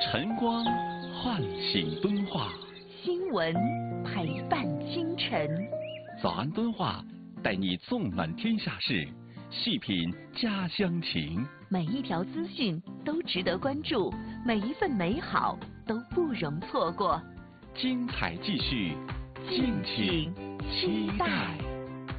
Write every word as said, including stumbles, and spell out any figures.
晨光唤醒敦化， 新闻陪伴清晨。 早安敦化，带你纵览天下事，细品家乡情。 每一条资讯都值得关注，每一份美好都不容错过。 精彩继续，敬请期待。